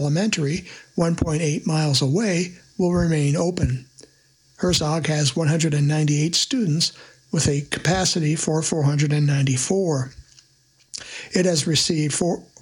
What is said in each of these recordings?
Elementary, 1.8 miles away, will remain open. Herzog has 198 students with a capacity for 494. It has received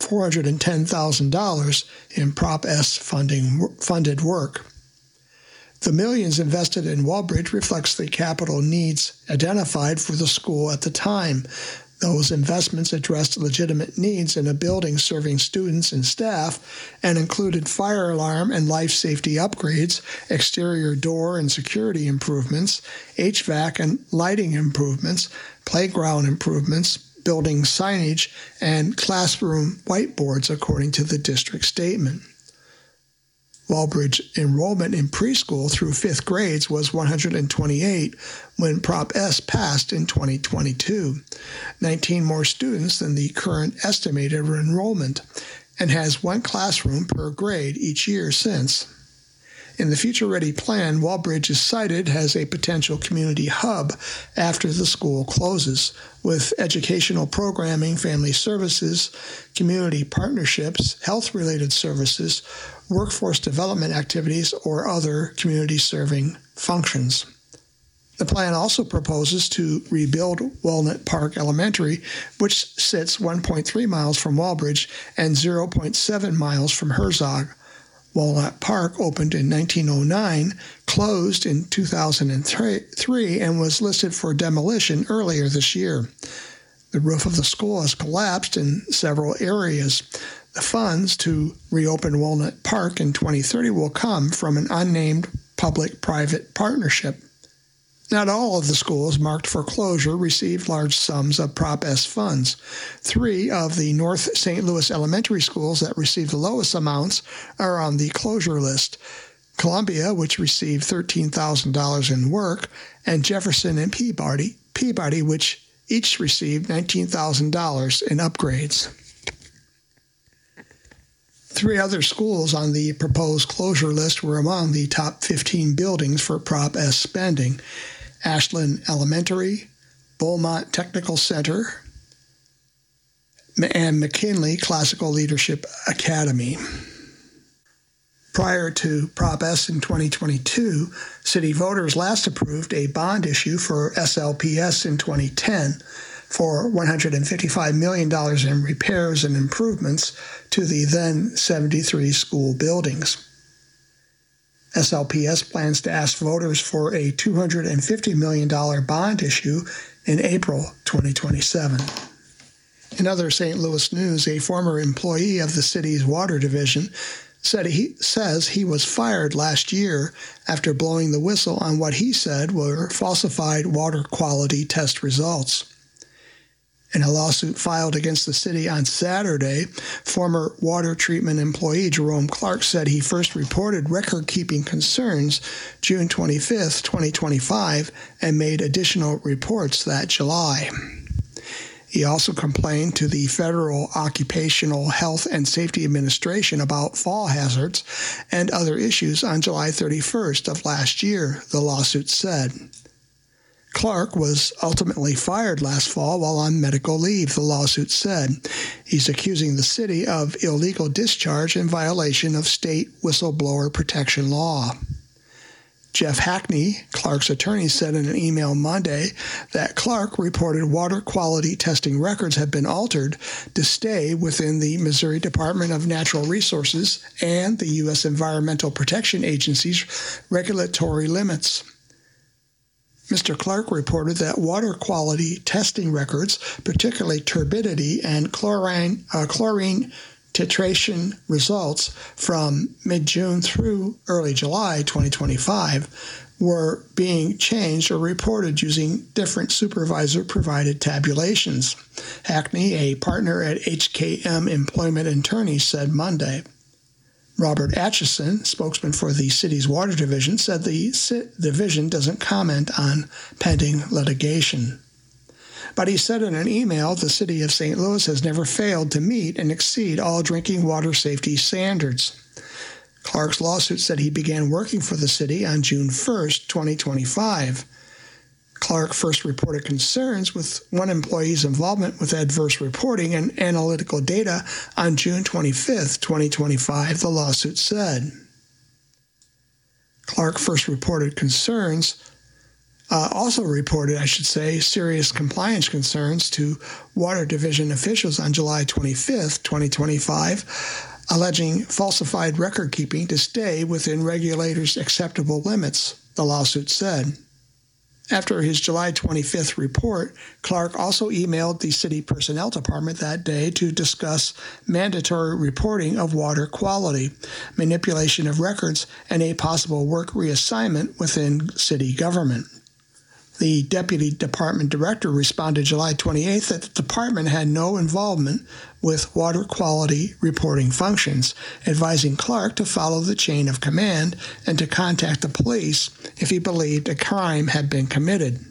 $410,000 in Prop S funded work. The millions invested in Walbridge reflects the capital needs identified for the school at the time. Those investments addressed legitimate needs in a building serving students and staff and included fire alarm and life safety upgrades, exterior door and security improvements, HVAC and lighting improvements, playground improvements, building signage, and classroom whiteboards, according to the district statement. Walbridge enrollment in preschool through 5th grades was 128 when Prop S passed in 2022, 19 more students than the current estimated enrollment, and has one classroom per grade each year since. In the Future Ready plan, Walbridge is cited as a potential community hub after the school closes, with educational programming, family services, community partnerships, health-related services, workforce development activities, or other community-serving functions. The plan also proposes to rebuild Walnut Park Elementary, which sits 1.3 miles from Walbridge and 0.7 miles from Herzog. Walnut Park opened in 1909, closed in 2003, and was listed for demolition earlier this year. The roof of the school has collapsed in several areas. The funds to reopen Walnut Park in 2030 will come from an unnamed public-private partnership. Not all of the schools marked for closure received large sums of Prop S funds. 3 of the North St. Louis elementary schools that received the lowest amounts are on the closure list: Columbia, which received $13,000 in work, and Jefferson and Peabody, which each received $19,000 in upgrades. 3 other schools on the proposed closure list were among the top 15 buildings for Prop S spending: Ashland Elementary, Beaumont Technical Center, and McKinley Classical Leadership Academy. Prior to Prop S in 2022, city voters last approved a bond issue for SLPS in 2010 for $155 million in repairs and improvements to the then 73 school buildings. SLPS plans to ask voters for a $250 million bond issue in April 2027. In other St. Louis news, a former employee of the city's water division says he was fired last year after blowing the whistle on what he said were falsified water quality test results. In a lawsuit filed against the city on Saturday, former water treatment employee Jerome Clark said he first reported record-keeping concerns June 25, 2025, and made additional reports that July. He also complained to the Federal Occupational Health and Safety Administration about fall hazards and other issues on July 31st of last year, the lawsuit said. Clark was ultimately fired last fall while on medical leave, the lawsuit said. He's accusing the city of illegal discharge in violation of state whistleblower protection law. Jeff Hackney, Clark's attorney, said in an email Monday that Clark reported water quality testing records had been altered to stay within the Missouri Department of Natural Resources and the U.S. Environmental Protection Agency's regulatory limits. Mr. Clark reported that water quality testing records, particularly turbidity and chlorine titration results from mid-June through early July 2025, were being changed or reported using different supervisor-provided tabulations. Hackney, a partner at HKM Employment Attorneys, said Monday. Robert Atchison, spokesman for the city's water division, said the division doesn't comment on pending litigation. But he said in an email the city of St. Louis has never failed to meet and exceed all drinking water safety standards. Clark's lawsuit said he began working for the city on June 1st, 2025. Clark first reported concerns with one employee's involvement with adverse reporting and analytical data on June 25, 2025, the lawsuit said. Clark first reported serious compliance concerns to Water Division officials on July 25, 2025, alleging falsified record keeping to stay within regulators' acceptable limits, the lawsuit said. After his July 25th report, Clark also emailed the City Personnel Department that day to discuss mandatory reporting of water quality, manipulation of records, and a possible work reassignment within city government. The Deputy Department Director responded July 28th that the department had no involvement with water quality reporting functions, advising Clark to follow the chain of command and to contact the police if he believed a crime had been committed.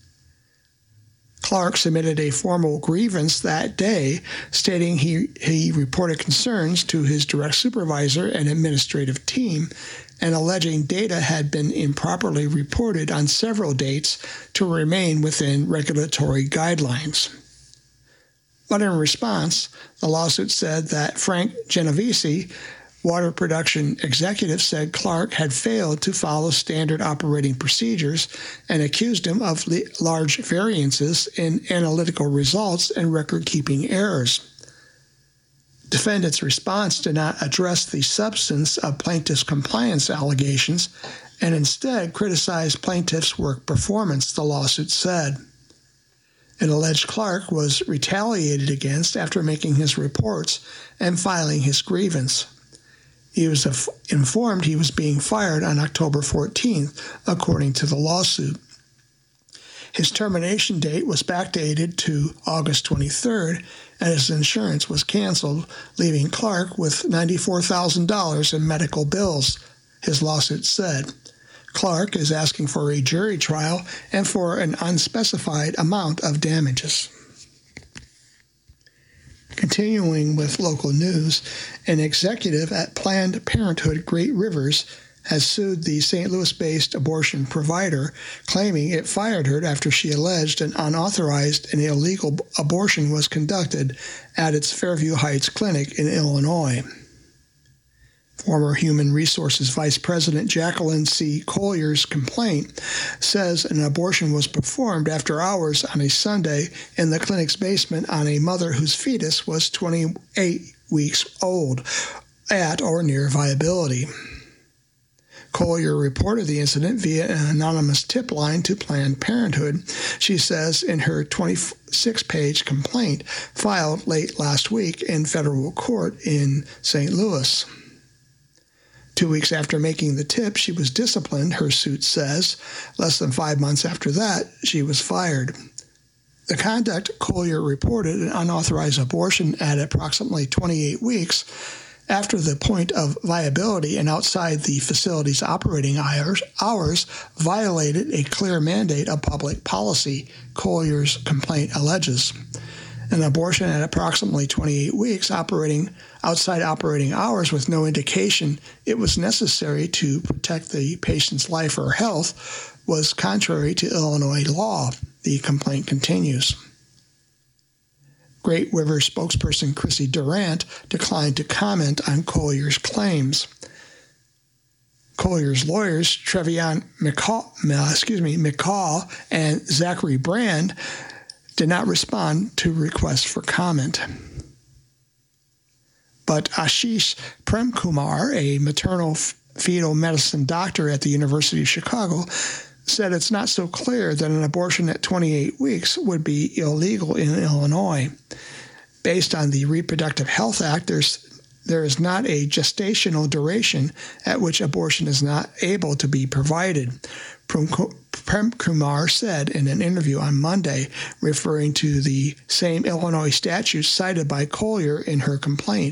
Clark submitted a formal grievance that day, stating he reported concerns to his direct supervisor and administrative team, and alleging data had been improperly reported on several dates to remain within regulatory guidelines. But in response, the lawsuit said that Frank Genovese, water production executive, said Clark had failed to follow standard operating procedures and accused him of large variances in analytical results and record-keeping errors. Defendant's response did not address the substance of plaintiff's compliance allegations and instead criticized plaintiff's work performance, the lawsuit said. It alleged Clark was retaliated against after making his reports and filing his grievance. He was informed he was being fired on October 14th, according to the lawsuit. His termination date was backdated to August 23rd, and his insurance was canceled, leaving Clark with $94,000 in medical bills, his lawsuit said. Clark is asking for a jury trial and for an unspecified amount of damages. Continuing with local news, an executive at Planned Parenthood Great Rivers has sued the St. Louis-based abortion provider, claiming it fired her after she alleged an unauthorized and illegal abortion was conducted at its Fairview Heights clinic in Illinois. Former Human Resources Vice President Jacqueline C. Collier's complaint says an abortion was performed after hours on a Sunday in the clinic's basement on a mother whose fetus was 28 weeks old, at or near viability. Collier reported the incident via an anonymous tip line to Planned Parenthood, she says in her 26-page complaint filed late last week in federal court in St. Louis. 2 weeks after making the tip, she was disciplined, her suit says. Less than 5 months after that, she was fired. The conduct, Collier reported, an unauthorized abortion at approximately 28 weeks after the point of viability and outside the facility's operating hours violated a clear mandate of public policy, Collier's complaint alleges. An abortion at approximately 28 weeks outside operating hours with no indication it was necessary to protect the patient's life or health was contrary to Illinois law, the complaint continues. Great River spokesperson Chrissy Durant declined to comment on Collier's claims. Collier's lawyers, Trevion McCall and Zachary Brand, did not respond to requests for comment. But Ashish Premkumar, a maternal fetal medicine doctor at the University of Chicago, said it's not so clear that an abortion at 28 weeks would be illegal in Illinois. Based on the Reproductive Health Act, there is not a gestational duration at which abortion is not able to be provided, Premkumar said in an interview on Monday, referring to the same Illinois statute cited by Collier in her complaint.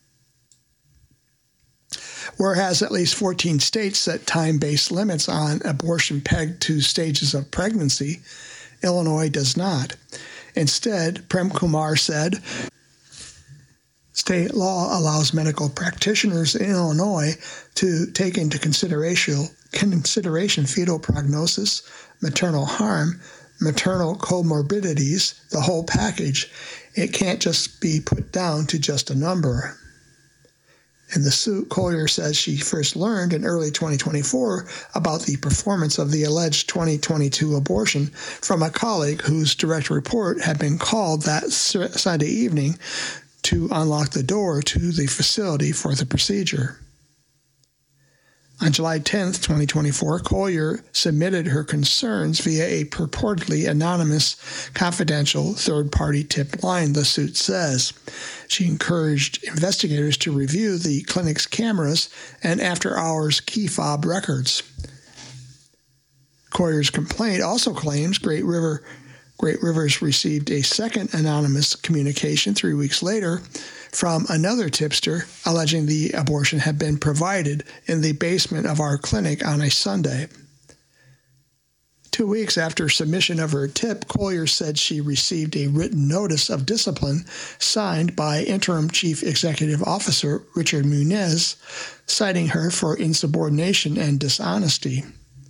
Whereas at least 14 states set time-based limits on abortion pegged to stages of pregnancy, Illinois does not. Instead, Premkumar said, state law allows medical practitioners in Illinois to take into consideration fetal prognosis, maternal harm, maternal comorbidities, the whole package. It can't just be put down to just a number. In the suit, Collier says she first learned in early 2024 about the performance of the alleged 2022 abortion from a colleague whose direct report had been called that Sunday evening to unlock the door to the facility for the procedure. On July 10, 2024, Collier submitted her concerns via a purportedly anonymous, confidential, third-party tip line, the suit says. She encouraged investigators to review the clinic's cameras and after-hours key fob records. Collier's complaint also claims Great Rivers received a second anonymous communication 3 weeks later from another tipster alleging the abortion had been provided in the basement of our clinic on a Sunday. 2 weeks after submission of her tip, Collier said she received a written notice of discipline signed by Interim Chief Executive Officer Richard Munez, citing her for insubordination and dishonesty.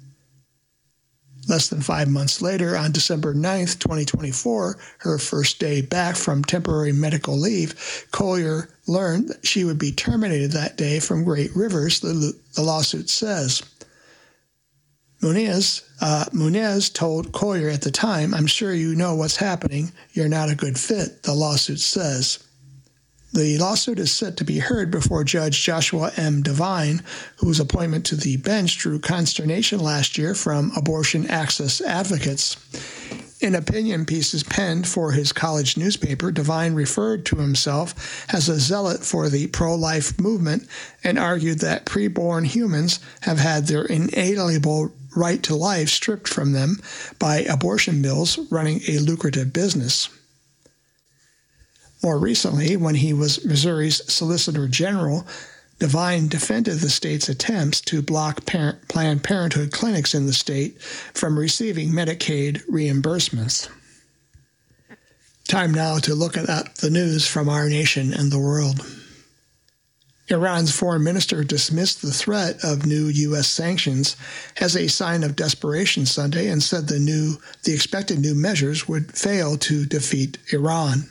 Less than 5 months later, on December 9, 2024, her first day back from temporary medical leave, Collier learned that she would be terminated that day from Great Rivers, the lawsuit says. Munez told Collier at the time, "I'm sure you know what's happening. You're not a good fit," the lawsuit says. The lawsuit is set to be heard before Judge Joshua M. Devine, whose appointment to the bench drew consternation last year from abortion access advocates. In opinion pieces penned for his college newspaper, Devine referred to himself as a zealot for the pro-life movement and argued that preborn humans have had their inalienable right to life stripped from them by abortion mills running a lucrative business. More recently, when he was Missouri's Solicitor General, Devine defended the state's attempts to block Planned Parenthood clinics in the state from receiving Medicaid reimbursements. Time now to look at the news from our nation and the world. Iran's foreign minister dismissed the threat of new U.S. sanctions as a sign of desperation Sunday and said the expected new measures would fail to defeat Iran.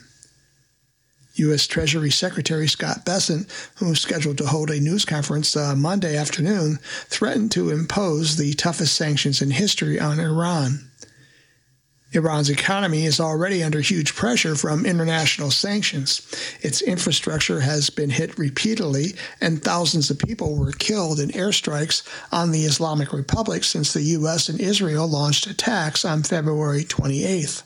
U.S. Treasury Secretary Scott Bessent, who was scheduled to hold a news conference Monday afternoon, threatened to impose the toughest sanctions in history on Iran. Iran's economy is already under huge pressure from international sanctions. Its infrastructure has been hit repeatedly, and thousands of people were killed in airstrikes on the Islamic Republic since the U.S. and Israel launched attacks on February 28th.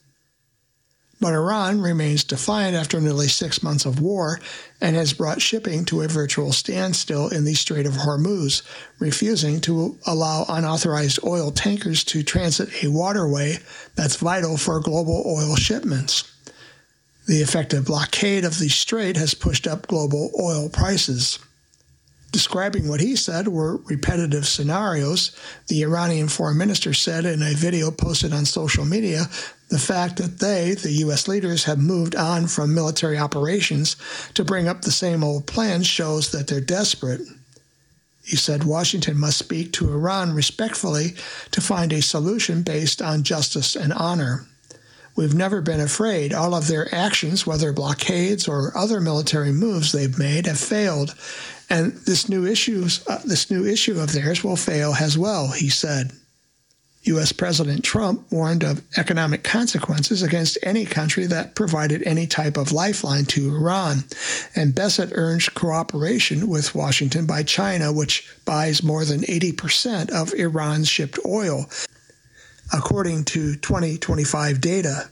But Iran remains defiant after nearly 6 months of war and has brought shipping to a virtual standstill in the Strait of Hormuz, refusing to allow unauthorized oil tankers to transit a waterway that's vital for global oil shipments. The effective blockade of the strait has pushed up global oil prices. Describing what he said were repetitive scenarios, the Iranian foreign minister said in a video posted on social media, the fact that the U.S. leaders, have moved on from military operations to bring up the same old plans shows that they're desperate. He said Washington must speak to Iran respectfully to find a solution based on justice and honor. We've never been afraid. All of their actions, whether blockades or other military moves they've made, have failed. And this new issue of theirs will fail as well, he said. U.S. President Trump warned of economic consequences against any country that provided any type of lifeline to Iran, and Bessent urged cooperation with Washington by China, which buys more than 80% of Iran's shipped oil, according to 2025 data.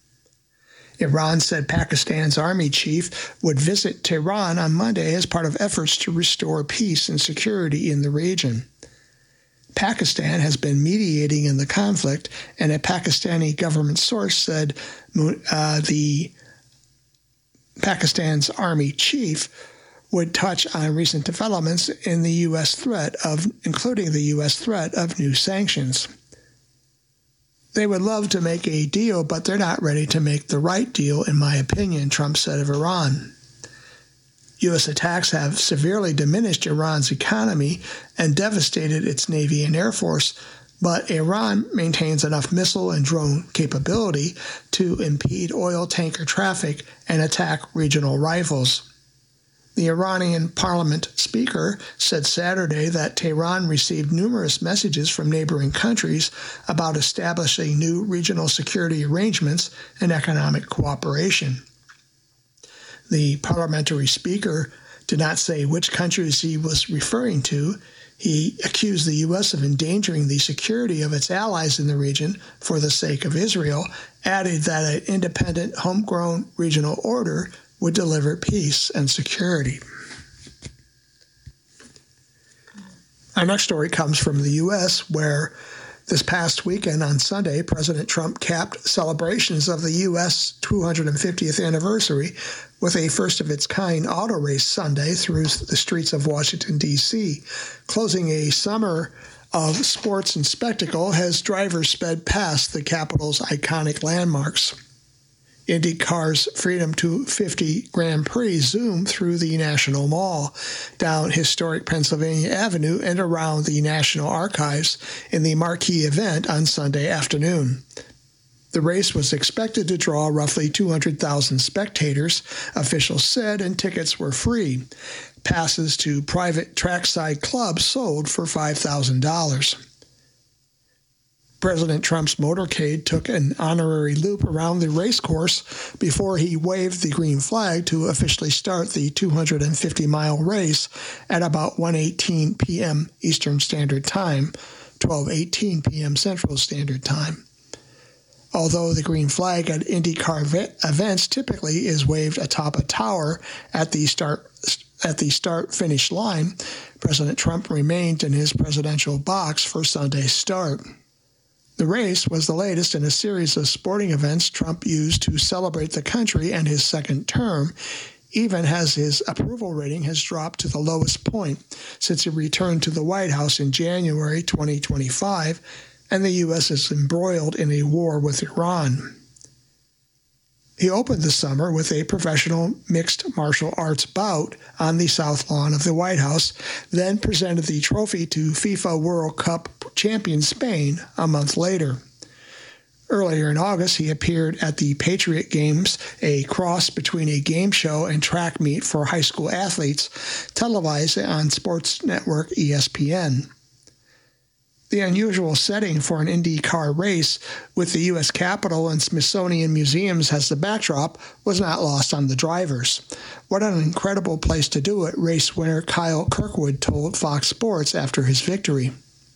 Iran said Pakistan's army chief would visit Tehran on Monday as part of efforts to restore peace and security in the region. Pakistan has been mediating in the conflict, and a Pakistani government source said the Pakistan's army chief would touch on recent developments in the U.S. including the U.S. threat of new sanctions. They would love to make a deal, but they're not ready to make the right deal, in my opinion, Trump said of Iran. U.S. attacks have severely diminished Iran's economy and devastated its Navy and Air Force, but Iran maintains enough missile and drone capability to impede oil tanker traffic and attack regional rivals. The Iranian parliament speaker said Saturday that Tehran received numerous messages from neighboring countries about establishing new regional security arrangements and economic cooperation. The parliamentary speaker did not say which countries he was referring to. He accused the U.S. of endangering the security of its allies in the region for the sake of Israel, added that an independent, homegrown regional order would deliver peace and security. Our next story comes from the U.S., where this past weekend on Sunday, President Trump capped celebrations of the U.S. 250th anniversary with a first-of-its-kind auto race Sunday through the streets of Washington, D.C., closing a summer of sports and spectacle as drivers sped past the Capitol's iconic landmarks. IndyCar's Freedom 250 Grand Prix zoomed through the National Mall, down historic Pennsylvania Avenue, and around the National Archives in the marquee event on Sunday afternoon. The race was expected to draw roughly 200,000 spectators, officials said, and tickets were free. Passes to private trackside clubs sold for $5,000. President Trump's motorcade took an honorary loop around the race course before he waved the green flag to officially start the 250-mile race at about 1:18 p.m. Eastern Standard Time, 12:18 p.m. Central Standard Time. Although the green flag at IndyCar events typically is waved atop a tower at the start-finish line, President Trump remained in his presidential box for Sunday's start. The race was the latest in a series of sporting events Trump used to celebrate the country and his second term, even as his approval rating has dropped to the lowest point since he returned to the White House in January 2025, and the U.S. is embroiled in a war with Iran. He opened the summer with a professional mixed martial arts bout on the South Lawn of the White House, then presented the trophy to FIFA World Cup champion Spain a month later. Earlier in August, he appeared at the Patriot Games, a cross between a game show and track meet for high school athletes, televised on sports network ESPN. The unusual setting for an IndyCar race, with the U.S. Capitol and Smithsonian Museums as the backdrop, was not lost on the drivers. "What an incredible place to do it," race winner Kyle Kirkwood told Fox Sports after his victory.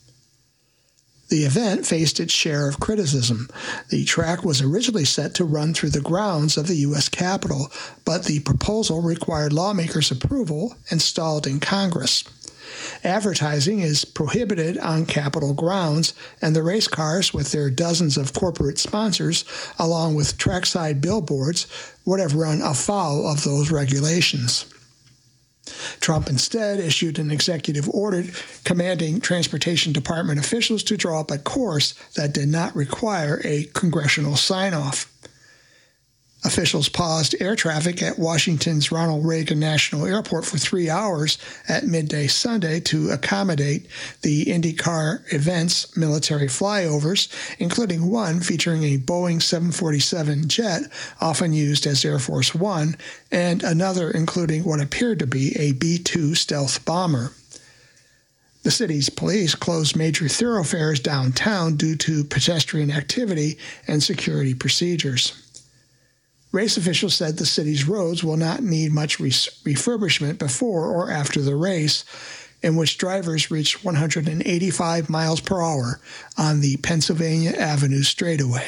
The event faced its share of criticism. The track was originally set to run through the grounds of the U.S. Capitol, but the proposal required lawmakers' approval and stalled in Congress. Advertising is prohibited on Capitol grounds, and the race cars, with their dozens of corporate sponsors, along with trackside billboards, would have run afoul of those regulations. Trump instead issued an executive order commanding Transportation Department officials to draw up a course that did not require a congressional sign-off. Officials paused air traffic at Washington's Ronald Reagan National Airport for 3 hours at midday Sunday to accommodate the IndyCar event's military flyovers, including one featuring a Boeing 747 jet, often used as Air Force One, and another including what appeared to be a B-2 stealth bomber. The city's police closed major thoroughfares downtown due to pedestrian activity and security procedures. Race officials said the city's roads will not need much refurbishment before or after the race, in which drivers reached 185 miles per hour on the Pennsylvania Avenue straightaway.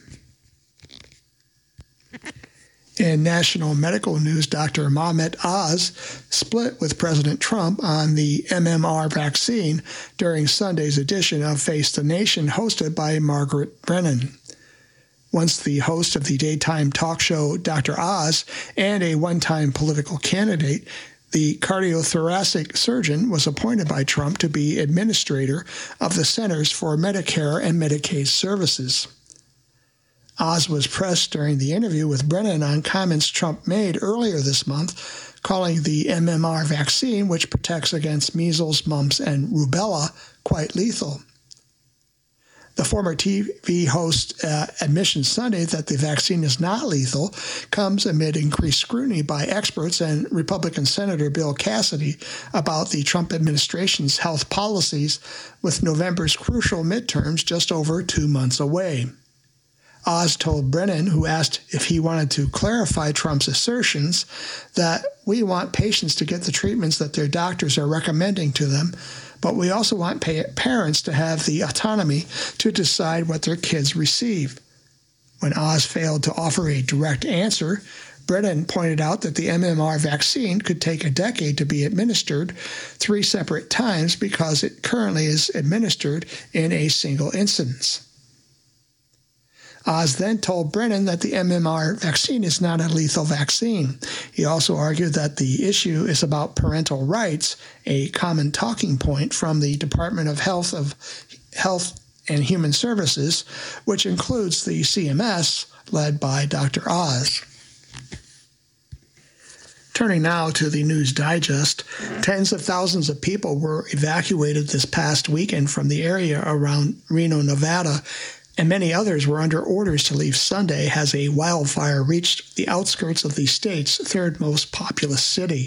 In national medical news, Dr. Mehmet Oz split with President Trump on the MMR vaccine during Sunday's edition of Face the Nation, hosted by Margaret Brennan. Once the host of the daytime talk show Dr. Oz and a one-time political candidate, the cardiothoracic surgeon was appointed by Trump to be administrator of the Centers for Medicare and Medicaid Services. Oz was pressed during the interview with Brennan on comments Trump made earlier this month, calling the MMR vaccine, which protects against measles, mumps, and rubella, quite lethal. The former TV host admission Sunday that the vaccine is not lethal comes amid increased scrutiny by experts and Republican Senator Bill Cassidy about the Trump administration's health policies, with November's crucial midterms just over 2 months away. Oz told Brennan, who asked if he wanted to clarify Trump's assertions, that we want patients to get the treatments that their doctors are recommending to them, but we also want parents to have the autonomy to decide what their kids receive. When Oz failed to offer a direct answer, Brennan pointed out that the MMR vaccine could take a decade to be administered 3 separate times because it currently is administered in a single instance. Oz then told Brennan that the MMR vaccine is not a lethal vaccine. He also argued that the issue is about parental rights, a common talking point from the Department of Health and Human Services, which includes the CMS, led by Dr. Oz. Turning now to the News Digest, tens of thousands of people were evacuated this past weekend from the area around Reno, Nevada, and many others were under orders to leave Sunday as a wildfire reached the outskirts of the state's third most populous city.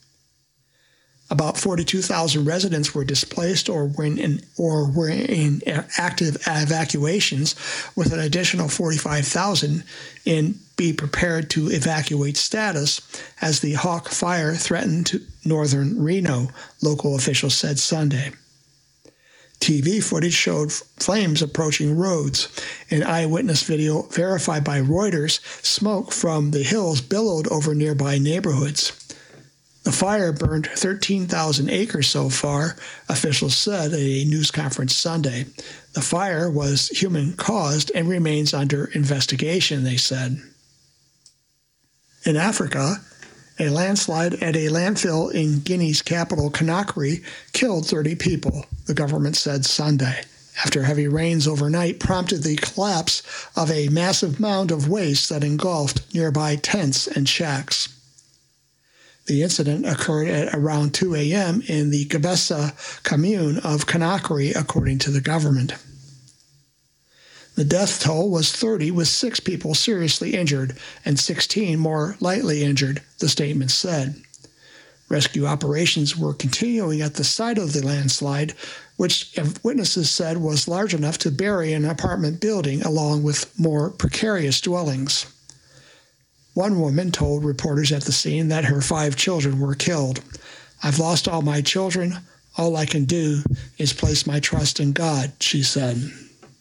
About 42,000 residents were displaced or were in active evacuations, with an additional 45,000 in be prepared to evacuate status as the Hawk Fire threatened northern Reno, local officials said Sunday. TV footage showed flames approaching roads. In eyewitness video verified by Reuters, smoke from the hills billowed over nearby neighborhoods. The fire burned 13,000 acres so far, officials said at a news conference Sunday. The fire was human-caused and remains under investigation, they said. In Africa, a landslide at a landfill in Guinea's capital, Conakry, killed 30 people, the government said Sunday, after heavy rains overnight prompted the collapse of a massive mound of waste that engulfed nearby tents and shacks. The incident occurred at around 2 a.m. in the Gabessa commune of Conakry, according to the government. The death toll was 30, with 6 people seriously injured and 16 more lightly injured, the statement said. Rescue operations were continuing at the site of the landslide, which witnesses said was large enough to bury an apartment building along with more precarious dwellings. One woman told reporters at the scene that her 5 children were killed. "I've lost all my children. All I can do is place my trust in God," she said.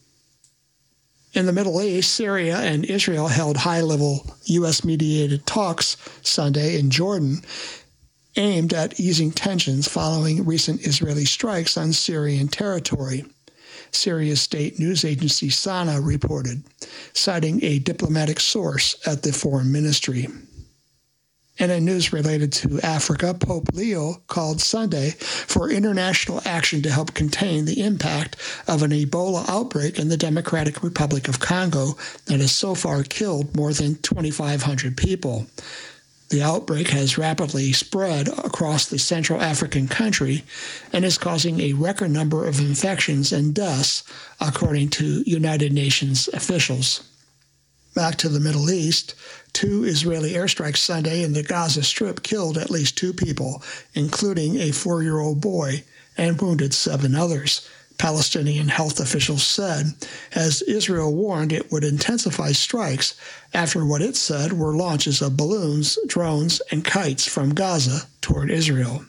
In the Middle East, Syria and Israel held high-level U.S.-mediated talks Sunday in Jordan, aimed at easing tensions following recent Israeli strikes on Syrian territory, Syria's state news agency Sana reported, citing a diplomatic source at the foreign ministry. And in news related to Africa, Pope Leo called Sunday for international action to help contain the impact of an Ebola outbreak in the Democratic Republic of Congo that has so far killed more than 2,500 people. The outbreak has rapidly spread across the Central African country and is causing a record number of infections and deaths, according to United Nations officials. Back to the Middle East, 2 Israeli airstrikes Sunday in the Gaza Strip killed at least 2 people, including a 4-year-old boy, and wounded 7 others, Palestinian health officials said, as Israel warned it would intensify strikes after what it said were launches of balloons, drones, and kites from Gaza toward Israel.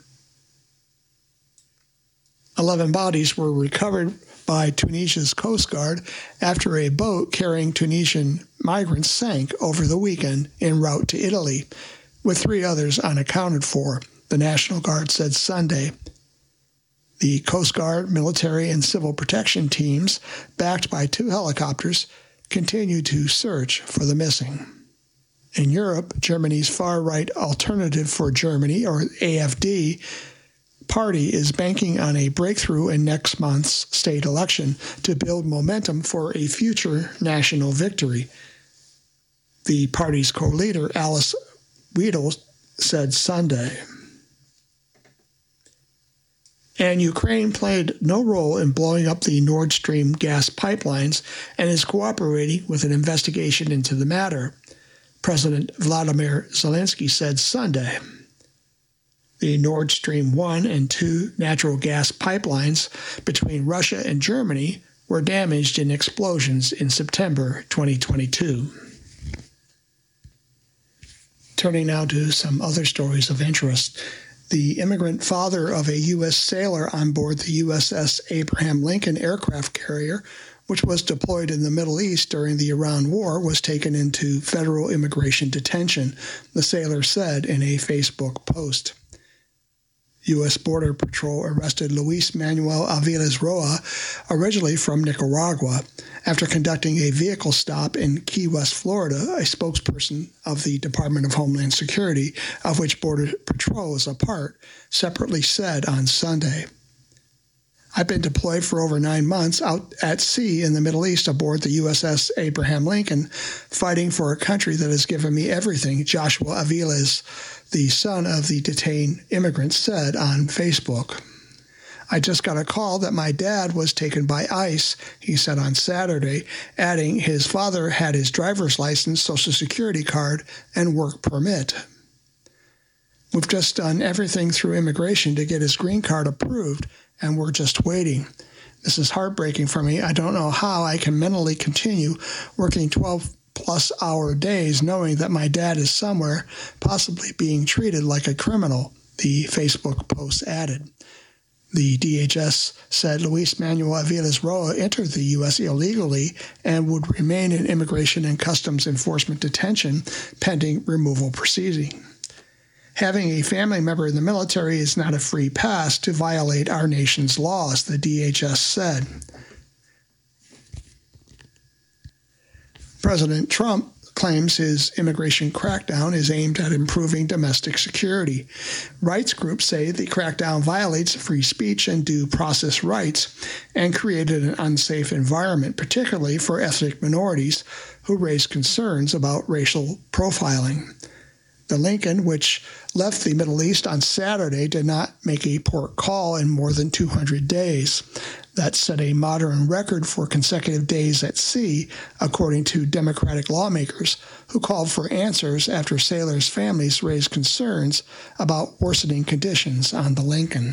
11 bodies were recovered by Tunisia's Coast Guard after a boat carrying Tunisian migrants sank over the weekend en route to Italy, with 3 others unaccounted for, the National Guard said Sunday. The Coast Guard, military, and civil protection teams, backed by 2 helicopters, continue to search for the missing. In Europe, Germany's far-right Alternative for Germany, or AfD, party is banking on a breakthrough in next month's state election to build momentum for a future national victory. The party's co-leader, Alice Weidel, said Sunday. And Ukraine played no role in blowing up the Nord Stream gas pipelines and is cooperating with an investigation into the matter, President Vladimir Zelensky said Sunday. The Nord Stream 1 and 2 natural gas pipelines between Russia and Germany were damaged in explosions in September 2022. Turning now to some other stories of interest. The immigrant father of a U.S. sailor on board the USS Abraham Lincoln aircraft carrier, which was deployed in the Middle East during the Iran War, was taken into federal immigration detention, the sailor said in a Facebook post. U.S. Border Patrol arrested Luis Manuel Aviles Roa, originally from Nicaragua, after conducting a vehicle stop in Key West, Florida. A spokesperson of the Department of Homeland Security, of which Border Patrol is a part, separately said on Sunday, "I've been deployed for over 9 months out at sea in the Middle East aboard the USS Abraham Lincoln, fighting for a country that has given me everything," Joshua Aviles, the son of the detained immigrant, said on Facebook. "I just got a call that my dad was taken by ICE," he said on Saturday, adding his father had his driver's license, Social Security card, and work permit. "We've just done everything through immigration to get his green card approved, and we're just waiting. This is heartbreaking for me. I don't know how I can mentally continue working 12-plus-hour days knowing that my dad is somewhere, possibly being treated like a criminal," the Facebook post added. The DHS said Luis Manuel Aviles Roa entered the U.S. illegally and would remain in Immigration and Customs Enforcement detention pending removal proceeding. "Having a family member in the military is not a free pass to violate our nation's laws," the DHS said. President Trump claims his immigration crackdown is aimed at improving domestic security. Rights groups say the crackdown violates free speech and due process rights and created an unsafe environment, particularly for ethnic minorities who raise concerns about racial profiling. The Lincoln, which left the Middle East on Saturday, did not make a port call in more than 200 days. That set a modern record for consecutive days at sea, according to Democratic lawmakers who called for answers after sailors' families raised concerns about worsening conditions on the Lincoln.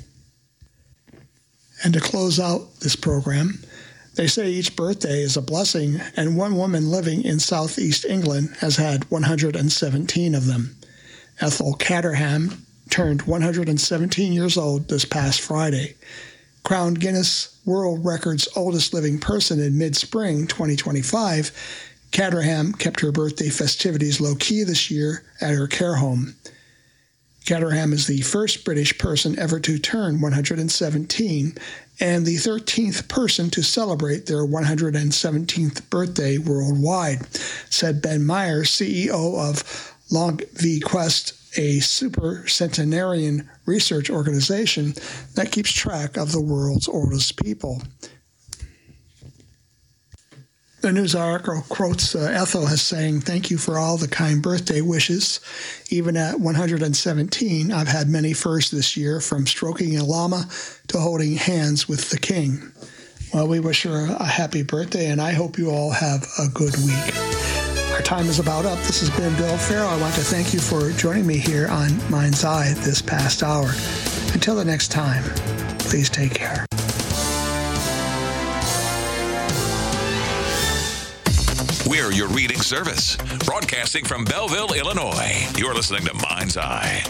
And to close out this program, they say each birthday is a blessing, and one woman living in southeast England has had 117 of them. Ethel Caterham turned 117 years old this past Friday. Crowned Guinness World Records oldest living person in mid-spring 2025, Caterham kept her birthday festivities low-key this year at her care home. Caterham is the first British person ever to turn 117 and the 13th person to celebrate their 117th birthday worldwide, said Ben Myers, CEO of Longvquest, a super-centenarian research organization that keeps track of the world's oldest people. The news article quotes Ethel as saying, "Thank you for all the kind birthday wishes. Even at 117, I've had many firsts this year, from stroking a llama to holding hands with the king." Well, we wish her a happy birthday, and I hope you all have a good week. Our time is about up. This has been Bill Farrell. I want to thank you for joining me here on Mind's Eye this past hour. Until the next time, please take care. We're your reading service, broadcasting from Belleville, Illinois. You're listening to Mind's Eye.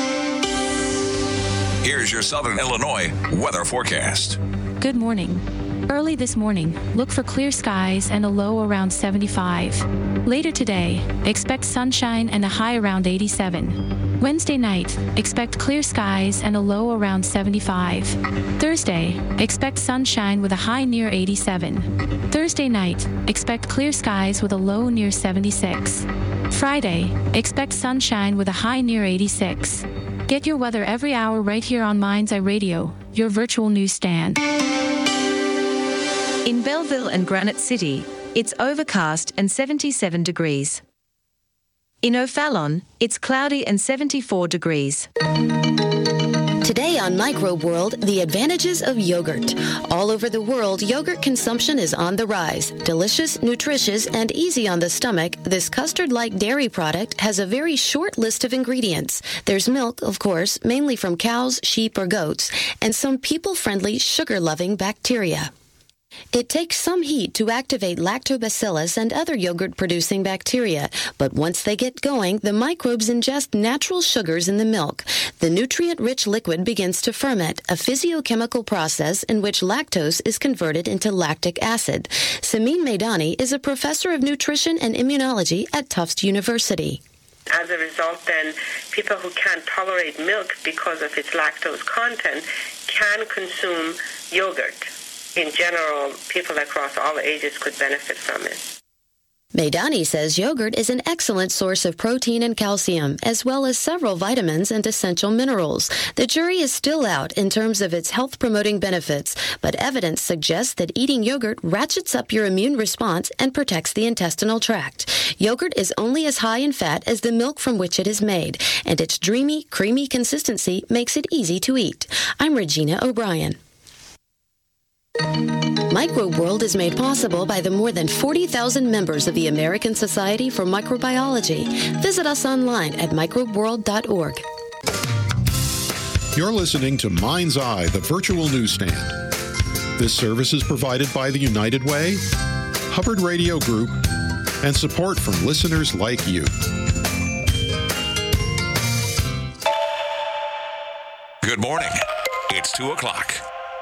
Here's your Southern Illinois weather forecast. Good morning. Early this morning, look for clear skies and a low around 75. Later today, expect sunshine and a high around 87. Wednesday night, expect clear skies and a low around 75. Thursday, expect sunshine with a high near 87. Thursday night, expect clear skies with a low near 76. Friday, expect sunshine with a high near 86. Get your weather every hour right here on Mind's Eye Radio, your virtual newsstand. In Belleville and Granite City, it's overcast and 77 degrees. In O'Fallon, it's cloudy and 74 degrees. Today Today on Microbe World, the advantages of yogurt. All over the world, yogurt consumption is on the rise. Delicious, nutritious, and easy on the stomach, this custard-like dairy product has a very short list of ingredients. There's milk, of course, mainly from cows, sheep, or goats, and some people-friendly, sugar-loving bacteria. It takes some heat to activate lactobacillus and other yogurt-producing bacteria, but once they get going, the microbes ingest natural sugars in the milk. The nutrient-rich liquid begins to ferment, a physiochemical process in which lactose is converted into lactic acid. Samin Meidani is a professor of nutrition and immunology at Tufts University. As a result, then, people who can't tolerate milk because of its lactose content can consume yogurt. In general, people across all ages could benefit from it. Meidani says yogurt is an excellent source of protein and calcium, as well as several vitamins and essential minerals. The jury is still out in terms of its health-promoting benefits, but evidence suggests that eating yogurt ratchets up your immune response and protects the intestinal tract. Yogurt is only as high in fat as the milk from which it is made, and its dreamy, creamy consistency makes it easy to eat. I'm Regina O'Brien. Microbe World is made possible by the more than 40,000 members of the American Society for Microbiology. Visit us online at microbeworld.org. You're listening to Mind's Eye, the virtual newsstand. This service is provided by the United Way, Hubbard Radio Group, and support from listeners like you. Good morning. It's 2 o'clock.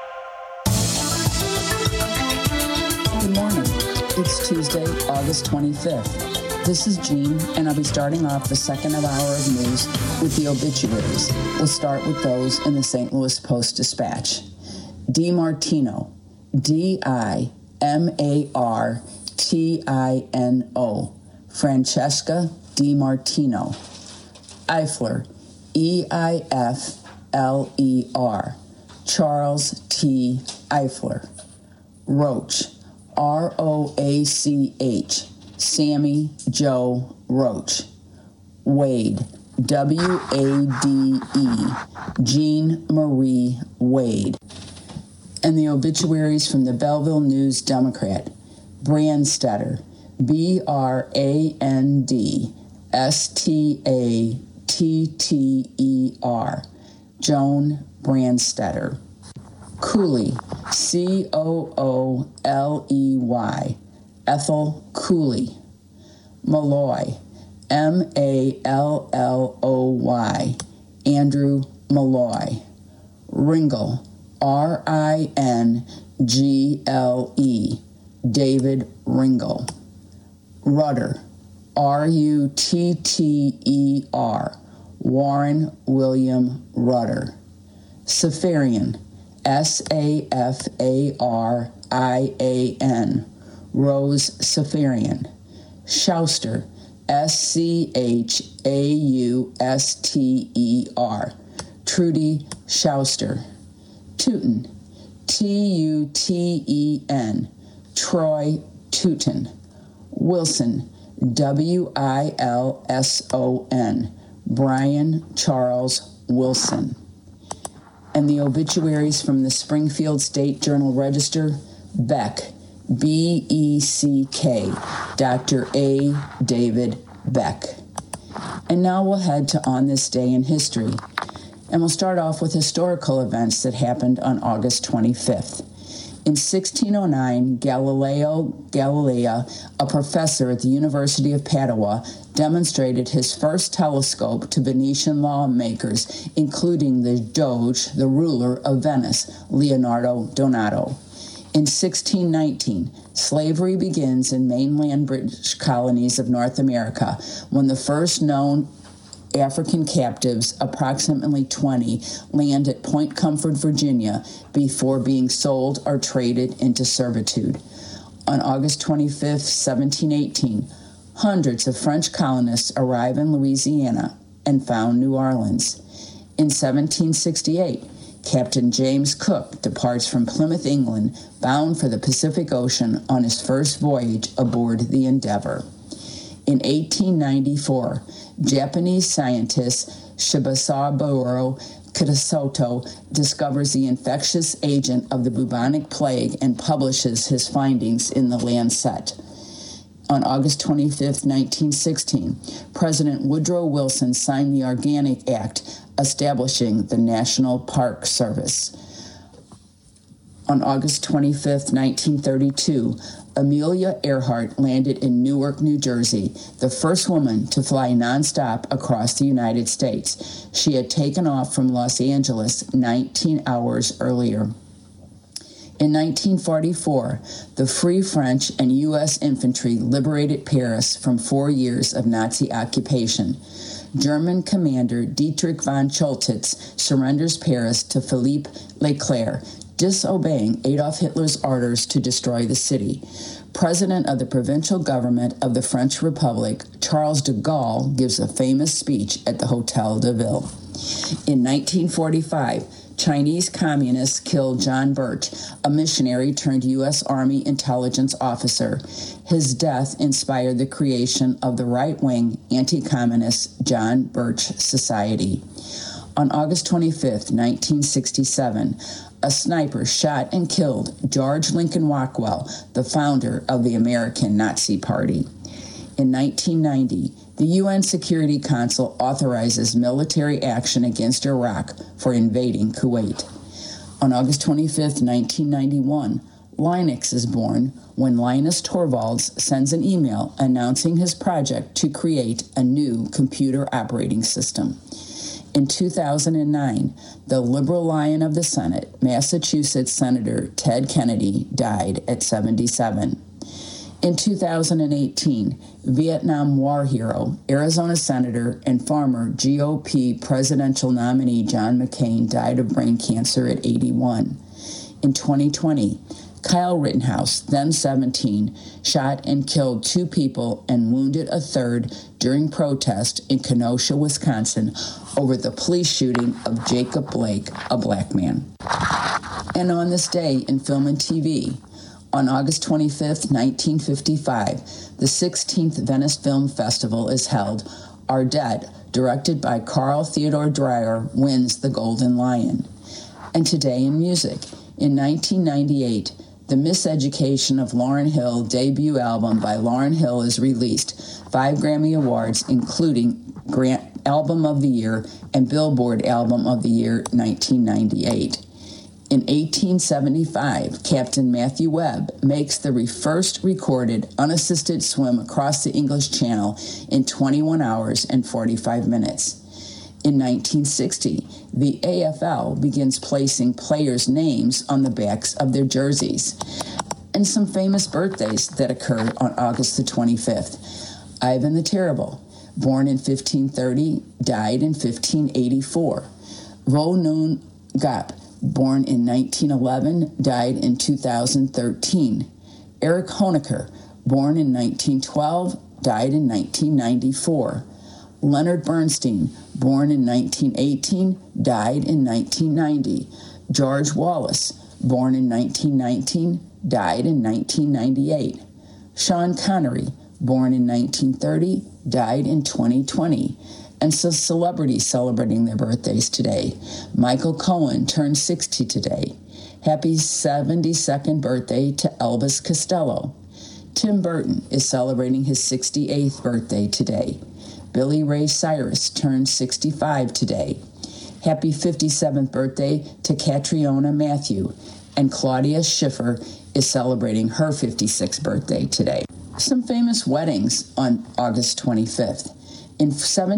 Good morning. It's Tuesday, August 25th. This is Jean, and I'll be starting off the second hour of news with the obituaries. We'll start with those in the St. Louis Post-Dispatch. DiMartino, D-I-M-A-R-T-I-N-O, Francesca DiMartino. Eifler, E-I-F-L-E-R, Charles T. Eifler. Roach, R-O-A-C-H, Sammy Joe Roach. Wade, W-A-D-E, Jean Marie Wade. And the obituaries from the Belleville News Democrat. Brandstetter, B-R-A-N-D-S-T-A-T-T-E-R, Joan Brandstetter. Cooley, C-O-O-L-E-Y, Ethel Cooley. Malloy, M-A-L-L-O-Y, Andrew Malloy. Ringle, R-I-N-G-L-E, David Ringle. Rudder, R-U-T-T-E-R, Warren William Rudder. Safarian, S-A-F-A-R-I-A-N, Rose Safarian. Schauster, S-C-H-A-U-S-T-E-R, Trudy Schauster. Tooten, T-U-T-E-N, Troy Tooten. Wilson, W-I-L-S-O-N, Brian Charles Wilson. And the obituaries from the Springfield State Journal Register. Beck, B-E-C-K, Dr. A. David Beck. And now we'll head to On This Day in History. And we'll start off with historical events that happened on August 25th. In 1609, Galileo Galilei, a professor at the University of Padua, demonstrated his first telescope to Venetian lawmakers, including the Doge, the ruler of Venice, Leonardo Donato. In 1619, slavery begins in mainland British colonies of North America when the first known African captives, approximately 20, land at Point Comfort, Virginia, before being sold or traded into servitude. On August 25, 1718, hundreds of French colonists arrive in Louisiana and found New Orleans. In 1768, Captain James Cook departs from Plymouth, England, bound for the Pacific Ocean on his first voyage aboard the Endeavour. In 1894, Japanese scientist Shibasaburo Kitasoto discovers the infectious agent of the bubonic plague and publishes his findings in the Lancet. On August 25, 1916, President Woodrow Wilson signed the Organic Act, establishing the National Park Service. On August 25, 1932, Amelia Earhart landed in Newark, New Jersey, the first woman to fly nonstop across the United States. She had taken off from Los Angeles 19 hours earlier. In 1944, the Free French and U.S. infantry liberated Paris from 4 years of Nazi occupation. German commander Dietrich von Choltitz surrenders Paris to Philippe Leclerc, disobeying Adolf Hitler's orders to destroy the city. President of the provincial government of the French Republic, Charles de Gaulle, gives a famous speech at the Hôtel de Ville. In 1945, Chinese communists killed John Birch, a missionary turned U.S. Army intelligence officer. His death inspired the creation of the right-wing anti-communist John Birch Society. On August 25, 1967, a sniper shot and killed George Lincoln Rockwell, the founder of the American Nazi Party. In 1990, the UN Security Council authorizes military action against Iraq for invading Kuwait. On August 25, 1991, Linux is born when Linus Torvalds sends an email announcing his project to create a new computer operating system. In 2009, the liberal lion of the Senate, Massachusetts Senator Ted Kennedy, died at 77. In 2018, Vietnam War hero, Arizona Senator, and former GOP presidential nominee John McCain died of brain cancer at 81. In 2020, Kyle Rittenhouse, then 17, shot and killed 2 people and wounded a third during protest in Kenosha, Wisconsin, over the police shooting of Jacob Blake, a black man. And on this day in film and TV, on August 25, 1955, the 16th Venice Film Festival is held. Ardette, directed by Carl Theodor Dreyer, wins the Golden Lion. And today in music, in 1998, the Miseducation of Lauryn Hill debut album by Lauryn Hill is released. 5 Grammy Awards, including Album of the Year and Billboard Album of the Year 1998. In 1875, Captain Matthew Webb makes the first recorded unassisted swim across the English Channel in 21 hours and 45 minutes. In 1960, the AFL begins placing players' names on the backs of their jerseys. And some famous birthdays that occurred on August the 25th. Ivan the Terrible, born in 1530, died in 1584. Ro Nun Gap, born in 1911, died in 2013. Erich Honecker, born in 1912, died in 1994. Leonard Bernstein, born in 1918, died in 1990. George Wallace, born in 1919, died in 1998. Sean Connery, born in 1930, died in 2020. And so celebrities celebrating their birthdays today. Michael Cohen turned 60 today. Happy 72nd birthday to Elvis Costello. Tim Burton is celebrating his 68th birthday today. Billy Ray Cyrus turned 65 today. Happy 57th birthday to Catriona Matthew. And Claudia Schiffer is celebrating her 56th birthday today. Some famous weddings on August 25th. In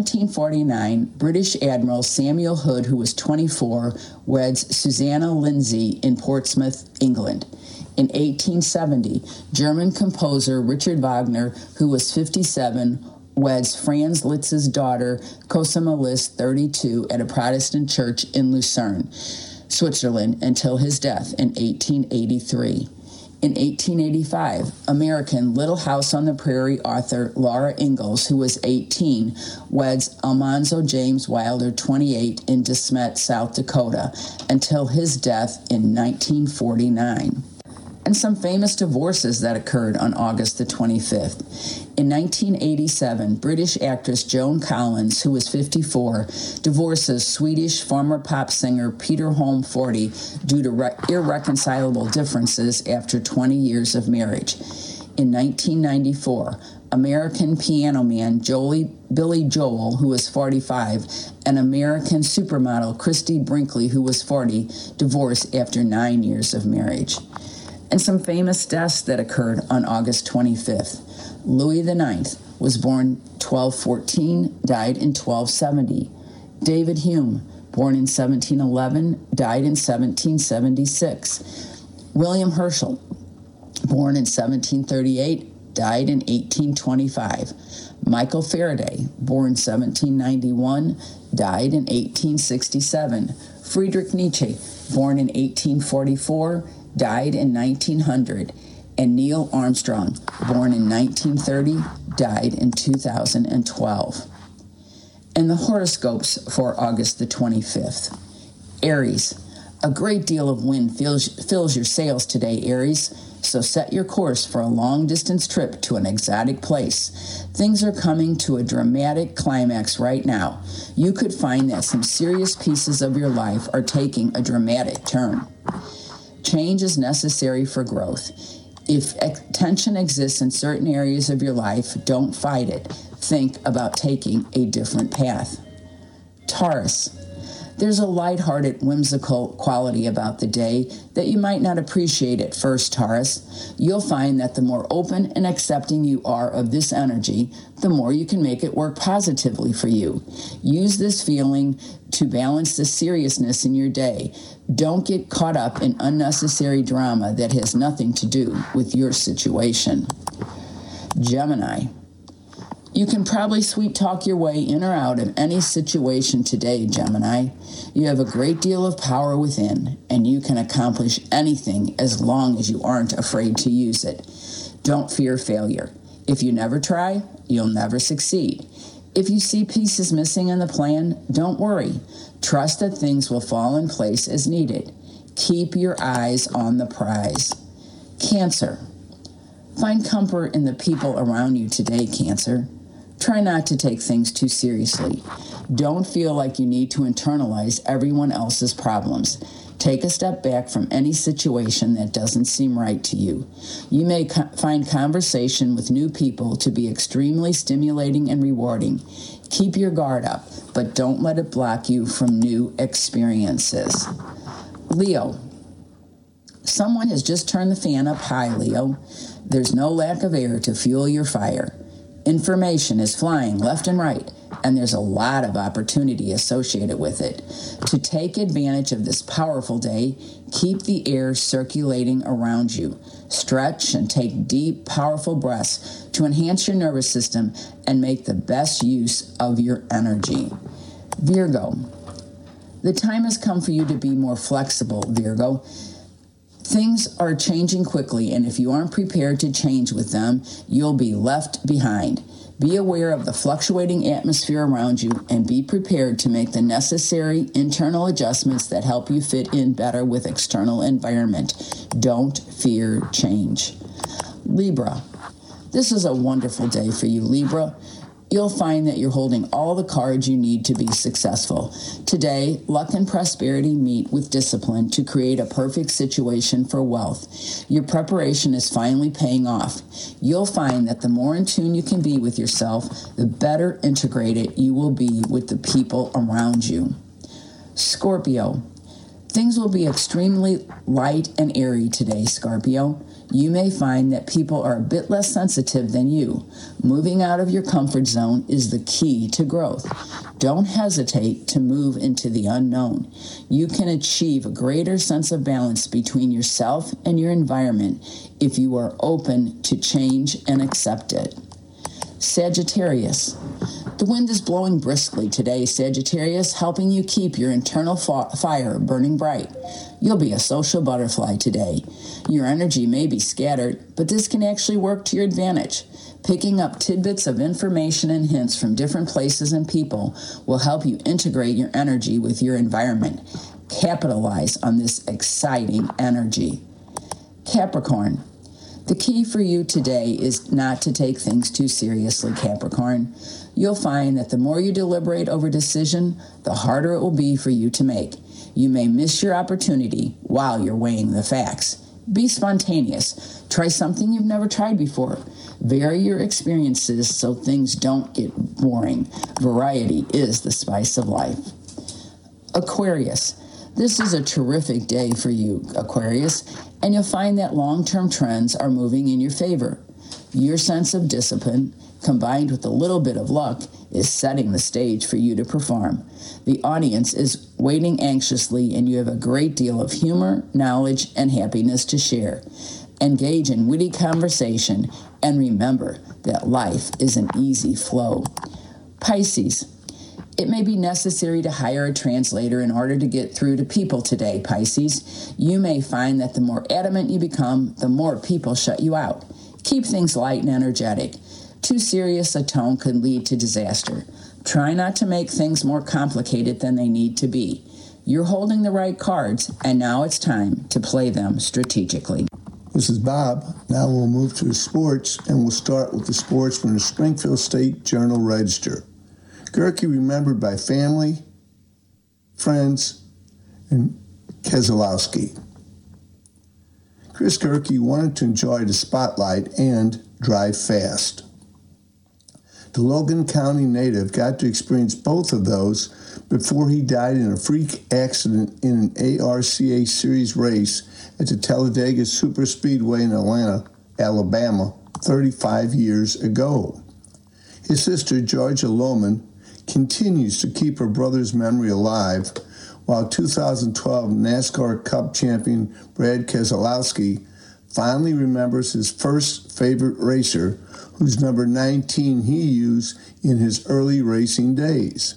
1749, British Admiral Samuel Hood, who was 24, weds Susanna Lindsay in Portsmouth, England. In 1870, German composer Richard Wagner, who was 57, weds Franz Liszt's daughter, Cosima Liszt, 32, at a Protestant church in Lucerne, Switzerland, until his death in 1883. In 1885, American Little House on the Prairie author Laura Ingalls, who was 18, weds Almanzo James Wilder, 28, in De Smet, South Dakota, until his death in 1949. and some famous divorces that occurred on August the 25th. In 1987, British actress Joan Collins, who was 54, divorces Swedish former pop singer Peter Holm, 40, due to irreconcilable differences after 20 years of marriage. In 1994, American piano man Billy Joel, who was 45, and American supermodel Christy Brinkley, who was 40, divorced after 9 years of marriage. And some famous deaths that occurred on August 25th. Louis IX was born 1214, died in 1270. David Hume, born in 1711, died in 1776. William Herschel, born in 1738, died in 1825. Michael Faraday, born 1791, died in 1867. Friedrich Nietzsche, born in 1844, died in 1900. And Neil Armstrong, born in 1930, died in 2012. And the horoscopes for August the 25th. Aries, a great deal of wind fills your sails today, Aries. So set your course for a long-distance trip to an exotic place. Things are coming to a dramatic climax right now. You could find that some serious pieces of your life are taking a dramatic turn. Change is necessary for growth. If tension exists in certain areas of your life, don't fight it. Think about taking a different path. Taurus. There's a lighthearted, whimsical quality about the day that you might not appreciate at first, Taurus. You'll find that the more open and accepting you are of this energy, the more you can make it work positively for you. Use this feeling to balance the seriousness in your day. Don't get caught up in unnecessary drama that has nothing to do with your situation. Gemini. You can probably sweet talk your way in or out of any situation today, Gemini. You have a great deal of power within, and you can accomplish anything as long as you aren't afraid to use it. Don't fear failure. If you never try, you'll never succeed. If you see pieces missing in the plan, don't worry. Trust that things will fall in place as needed. Keep your eyes on the prize. Cancer. Find comfort in the people around you today, Cancer. Try not to take things too seriously. Don't feel like you need to internalize everyone else's problems. Take a step back from any situation that doesn't seem right to you. You may find conversation with new people to be extremely stimulating and rewarding. Keep your guard up, but don't let it block you from new experiences. Leo. Someone has just turned the fan up high, Leo. There's no lack of air to fuel your fire. Information is flying left and right, and there's a lot of opportunity associated with it. To take advantage of this powerful day, keep the air circulating around you. Stretch and take deep, powerful breaths to enhance your nervous system and make the best use of your energy. Virgo. The time has come for you to be more flexible, Virgo. Things are changing quickly, and if you aren't prepared to change with them, you'll be left behind. Be aware of the fluctuating atmosphere around you and be prepared to make the necessary internal adjustments that help you fit in better with external environment. Don't fear change. Libra. This is a wonderful day for you, Libra. You'll find that you're holding all the cards you need to be successful. Today, luck and prosperity meet with discipline to create a perfect situation for wealth. Your preparation is finally paying off. You'll find that the more in tune you can be with yourself, the better integrated you will be with the people around you. Scorpio. Things will be extremely light and airy today, Scorpio. You may find that people are a bit less sensitive than you. Moving out of your comfort zone is the key to growth. Don't hesitate to move into the unknown. You can achieve a greater sense of balance between yourself and your environment if you are open to change and accept it. Sagittarius. The wind is blowing briskly today, Sagittarius, helping you keep your internal fire burning bright. You'll be a social butterfly today. Your energy may be scattered, but this can actually work to your advantage. Picking up tidbits of information and hints from different places and people will help you integrate your energy with your environment. Capitalize on this exciting energy. Capricorn. The key for you today is not to take things too seriously, Capricorn. You'll find that the more you deliberate over a decision, the harder it will be for you to make. You may miss your opportunity while you're weighing the facts. Be spontaneous. Try something you've never tried before. Vary your experiences so things don't get boring. Variety is the spice of life. Aquarius. This is a terrific day for you, Aquarius, and you'll find that long-term trends are moving in your favor. Your sense of discipline, combined with a little bit of luck, is setting the stage for you to perform. The audience is waiting anxiously, and you have a great deal of humor, knowledge, and happiness to share. Engage in witty conversation, and remember that life is an easy flow. Pisces. It may be necessary to hire a translator in order to get through to people today, Pisces. You may find that the more adamant you become, the more people shut you out. Keep things light and energetic. Too serious a tone could lead to disaster. Try not to make things more complicated than they need to be. You're holding the right cards, and now it's time to play them strategically. This is Bob. Now we'll move to the sports, and we'll start with the sports from the Springfield State Journal-Register. Gerke remembered by family, friends, and Keselowski. Chris Gerke wanted to enjoy the spotlight and drive fast. The Logan County native got to experience both of those before he died in a freak accident in an ARCA Series race at the Talladega Superspeedway in Atlanta, Alabama, 35 years ago. His sister, Georgia Lohman, continues to keep her brother's memory alive, while 2012 NASCAR Cup champion Brad Keselowski fondly remembers his first favorite racer, whose number 19 he used in his early racing days.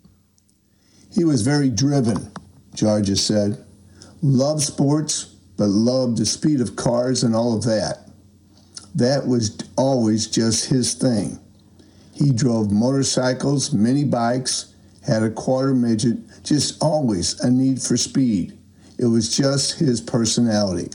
He was very driven, Georgia said. Loved sports, but loved the speed of cars and all of that. That was always just his thing. He drove motorcycles, mini bikes, had a quarter midget, just always a need for speed. It was just his personality.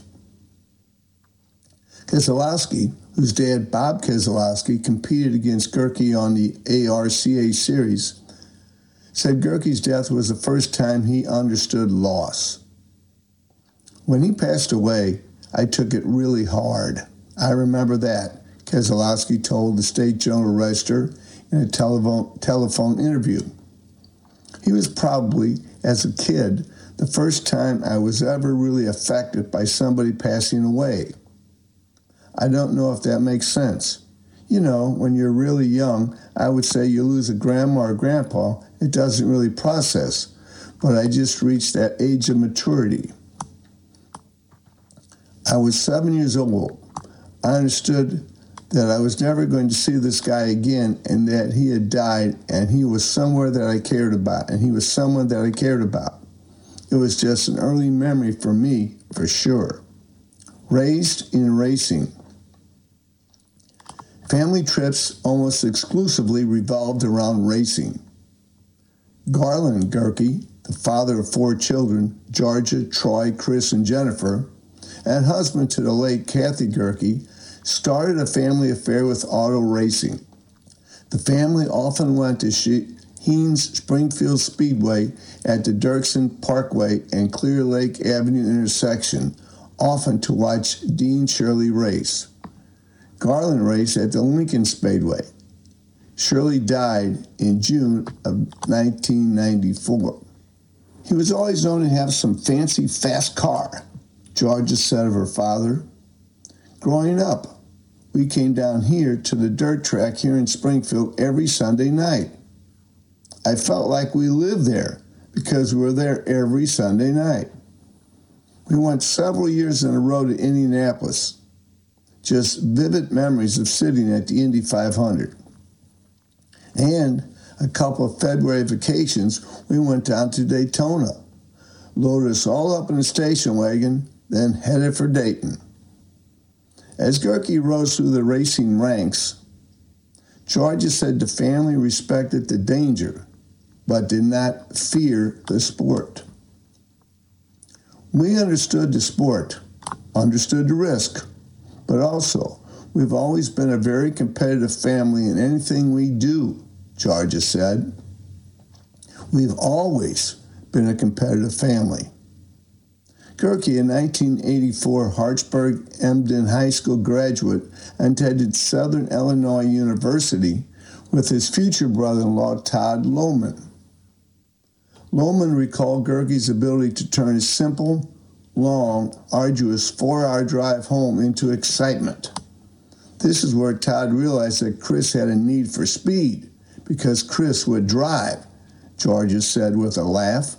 Keselowski, whose dad, Bob Keselowski, competed against Gerke on the ARCA Series, said Gerke's death was the first time he understood loss. When he passed away, I took it really hard. I remember that, Keselowski told the State Journal-Register in a telephone interview. He was probably, as a kid, the first time I was ever really affected by somebody passing away. I don't know if that makes sense. You know, when you're really young, I would say you lose a grandma or grandpa, it doesn't really process. But I just reached that age of maturity. I was 7 years old. I understood that I was never going to see this guy again, and that he had died, and he was somewhere that I cared about, and he was someone that I cared about. It was just an early memory for me, for sure. Raised in racing. Family trips almost exclusively revolved around racing. Garland Gerke, the father of 4 children, Georgia, Troy, Chris, and Jennifer, and husband to the late Kathy Gerke, started a family affair with auto racing. The family often went to Heen's Springfield Speedway at the Dirksen Parkway and Clear Lake Avenue intersection, often to watch Dean Shirley race. Garland raced at the Lincoln Speedway. Shirley died in June of 1994. He was always known to have some fancy, fast car, Georgia said of her father. Growing up, we came down here to the dirt track here in Springfield every Sunday night. I felt like we lived there because we were there every Sunday night. We went several years in a row to Indianapolis. Just vivid memories of sitting at the Indy 500. And a couple of February vacations, we went down to Daytona, loaded us all up in a station wagon, then headed for Dayton. As Gerke rose through the racing ranks, Georgia said the family respected the danger, but did not fear the sport. We understood the sport, understood the risk, but also, we've always been a very competitive family in anything we do, Georgia said. We've always been a competitive family. Gerke, a 1984 Hartsburg-Emden High School graduate, attended Southern Illinois University with his future brother-in-law, Todd Lohman. Lohman recalled Gerke's ability to turn a simple, long, arduous 4-hour drive home into excitement. This is where Todd realized that Chris had a need for speed because Chris would drive, Georgia said with a laugh.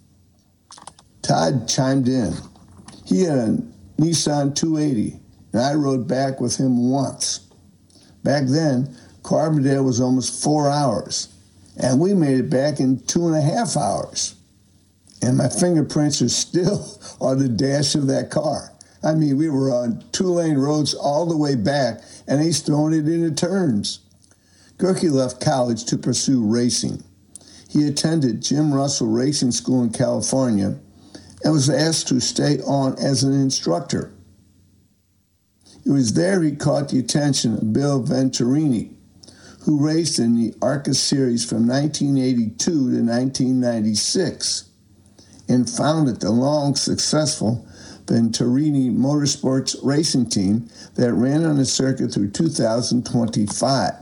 Todd chimed in. He had a Nissan 280, and I rode back with him once. Back then, Carbondale was almost 4 hours, and we made it back in 2.5 hours. And my fingerprints are still on the dash of that car. I mean, we were on 2-lane roads all the way back, and he's throwing it into turns. Gerke left college to pursue racing. He attended Jim Russell Racing School in California and was asked to stay on as an instructor. It was there he caught the attention of Bill Venturini, who raced in the ARCA series from 1982 to 1996 and founded the long successful Venturini Motorsports racing team that ran on the circuit through 2025.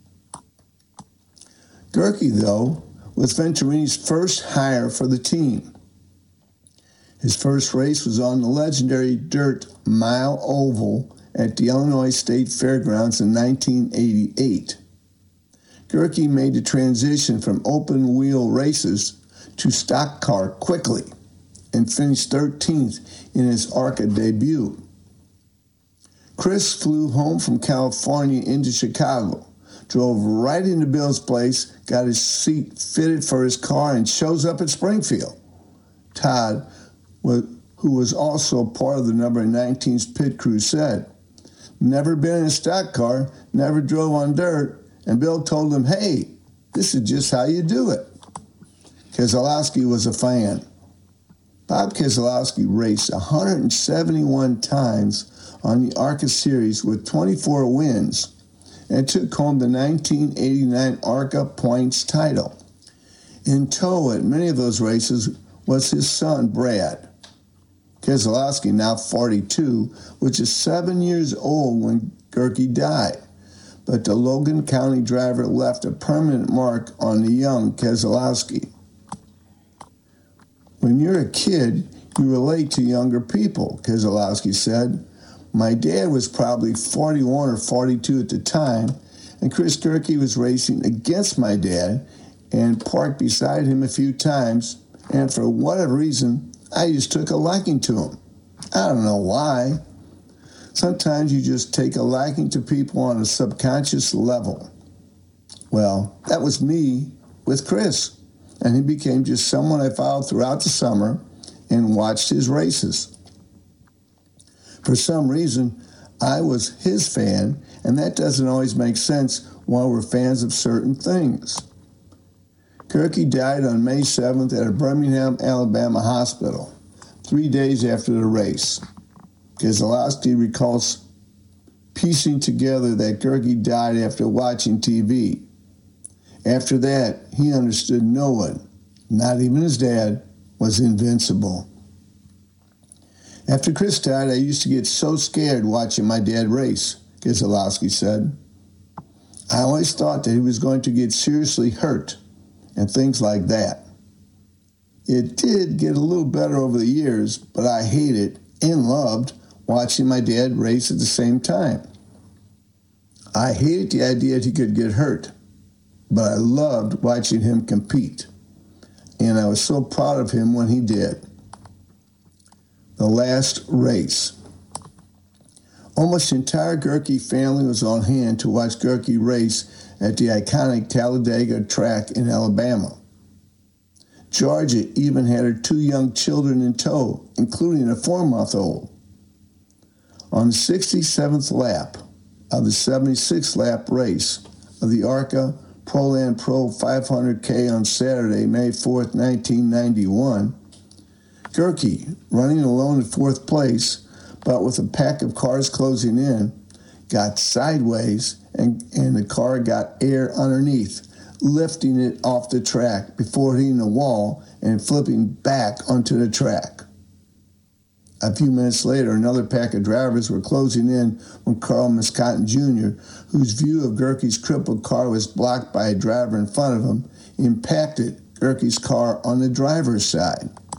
Gerke, though, was Venturini's first hire for the team. His first race was on the legendary Dirt Mile Oval at the Illinois State Fairgrounds in 1988. Gerke made the transition from open-wheel races to stock car quickly and finished 13th in his ARCA debut. Chris flew home from California into Chicago, drove right into Bill's place, got his seat fitted for his car, and shows up at Springfield. Todd, who was also part of the number 19's pit crew, said, "Never been in a stock car, never drove on dirt," and Bill told him, "Hey, this is just how you do it." Keselowski was a fan. Bob Keselowski raced 171 times on the ARCA series with 24 wins and took home the 1989 ARCA points title. In tow at many of those races was his son, Brad. Keselowski, now 42, was just 7 years old when Gerke died, but the Logan County driver left a permanent mark on the young Keselowski. When you're a kid, you relate to younger people, Keselowski said. My dad was probably 41 or 42 at the time, and Chris Gerke was racing against my dad and parked beside him a few times, and for whatever reason, I just took a liking to him. I don't know why. Sometimes you just take a liking to people on a subconscious level. Well, that was me with Chris, and he became just someone I followed throughout the summer and watched his races. For some reason, I was his fan, and that doesn't always make sense while we're fans of certain things. Gerke died on May 7th at a Birmingham, Alabama hospital, 3 days after the race. Keselowski recalls piecing together that Gerke died after watching TV. After that, he understood no one, not even his dad, was invincible. After Chris died, I used to get so scared watching my dad race, Keselowski said. I always thought that he was going to get seriously hurt and things like that. It did get a little better over the years, but I hated and loved watching my dad race at the same time. I hated the idea that he could get hurt, but I loved watching him compete, and I was so proud of him when he did. The last race. Almost the entire Gerke family was on hand to watch Gerke race at the iconic Talladega track in Alabama. Georgia even had her 2 young children in tow, including a 4-month-old. On the 67th lap of the 76th lap race of the ARCA Proland Pro 500K on Saturday, May 4th, 1991, Gerke, running alone in 4th place, but with a pack of cars closing in, got sideways and the car got air underneath, lifting it off the track before hitting the wall and flipping back onto the track. A few minutes later, another pack of drivers were closing in when Carl Muscatine Jr., whose view of Gerke's crippled car was blocked by a driver in front of him, impacted Gerke's car on the driver's side.